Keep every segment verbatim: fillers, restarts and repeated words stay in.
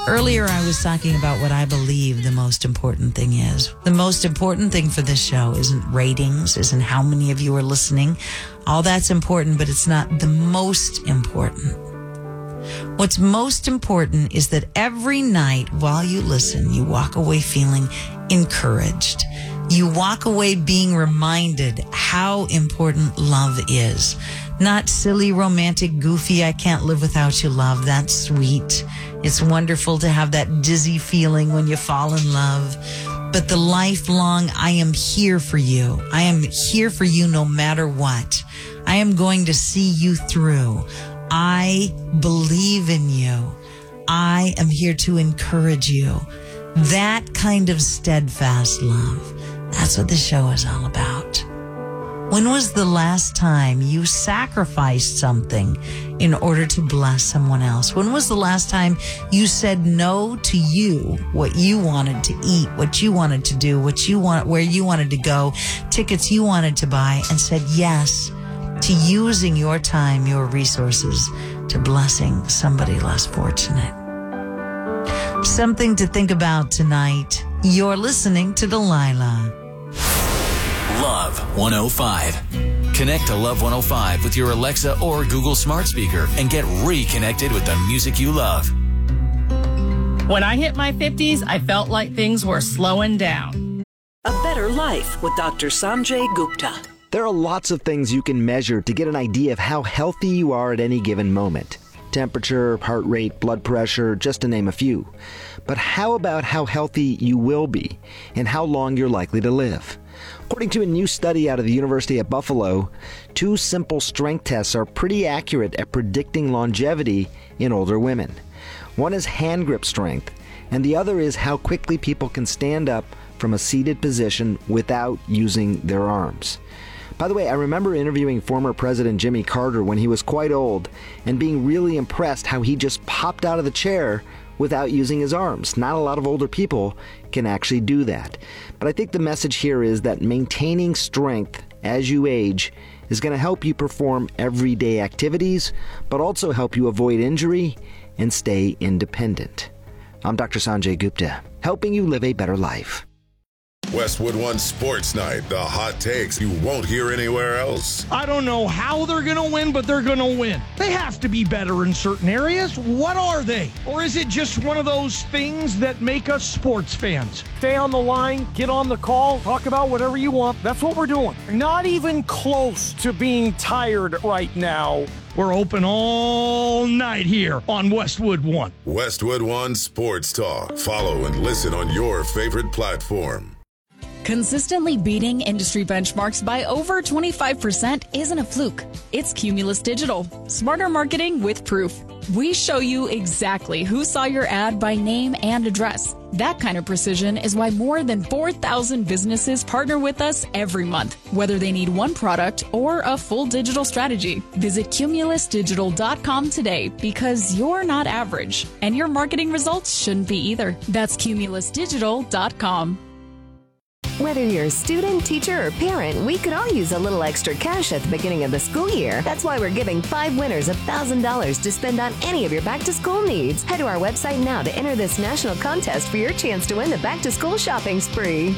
Earlier, I was talking about what I believe the most important thing is. The most important thing for this show isn't ratings, isn't how many of you are listening. All that's important, but it's not the most important. What's most important is that every night while you listen, you walk away feeling encouraged. You walk away being reminded how important love is. Not silly, romantic, goofy, I can't live without you love. That's sweet. It's wonderful to have that dizzy feeling when you fall in love. But the lifelong, I am here for you. I am here for you no matter what. I am going to see you through. I believe in you. I am here to encourage you. That kind of steadfast love. That's what the show is all about. When was the last time you sacrificed something in order to bless someone else? When was the last time you said no to you, what you wanted to eat, what you wanted to do, what you want, where you wanted to go, tickets you wanted to buy, and said yes to using your time, your resources to blessing somebody less fortunate? Something to think about tonight. You're listening to Delilah. Love one oh five. Connect to Love one oh five with your Alexa or Google smart speaker and get reconnected with the music you love. When I hit my fifties, I felt like things were slowing down. A Better Life with Doctor Sanjay Gupta. There are lots of things you can measure to get an idea of how healthy you are at any given moment. Temperature, heart rate, blood pressure, just to name a few. But how about how healthy you will be and how long you're likely to live? According to a new study out of the University at Buffalo, two simple strength tests are pretty accurate at predicting longevity in older women. One is hand grip strength, and the other is how quickly people can stand up from a seated position without using their arms. By the way, I remember interviewing former President Jimmy Carter when he was quite old and being really impressed how he just popped out of the chair without using his arms. Not a lot of older people can actually do that. But I think the message here is that maintaining strength as you age is going to help you perform everyday activities, but also help you avoid injury and stay independent. I'm Doctor Sanjay Gupta, helping you live a better life. Westwood One Sports Night, the hot takes you won't hear anywhere else. I don't know how they're going to win, but they're going to win. They have to be better in certain areas. What are they? Or is it just one of those things that make us sports fans? Stay on the line, get on the call, talk about whatever you want. That's what we're doing. Not even close to being tired right now. We're open all night here on Westwood One. Westwood One Sports Talk. Follow and listen on your favorite platform. Consistently beating industry benchmarks by over twenty-five percent isn't a fluke. It's Cumulus Digital. Smarter marketing with proof. We show you exactly who saw your ad by name and address. That kind of precision is why more than four thousand businesses partner with us every month, whether they need one product or a full digital strategy. Visit cumulus digital dot com today because you're not average, and your marketing results shouldn't be either. That's cumulus digital dot com. Whether you're a student, teacher, or parent, we could all use a little extra cash at the beginning of the school year. That's why we're giving five winners one thousand dollars to spend on any of your back-to-school needs. Head to our website now to enter this national contest for your chance to win the back-to-school shopping spree.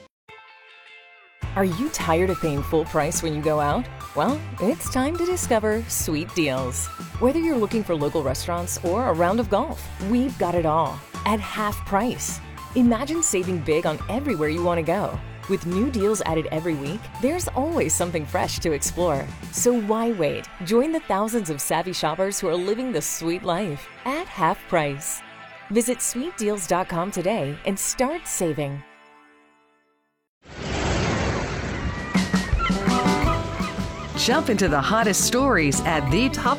Are you tired of paying full price when you go out? Well, it's time to discover Sweet Deals. Whether you're looking for local restaurants or a round of golf, we've got it all at half price. Imagine saving big on everywhere you want to go. With new deals added every week, there's always something fresh to explore. So why wait? Join the thousands of savvy shoppers who are living the sweet life at half price. Visit sweet deals dot com today and start saving. Jump into the hottest stories at the top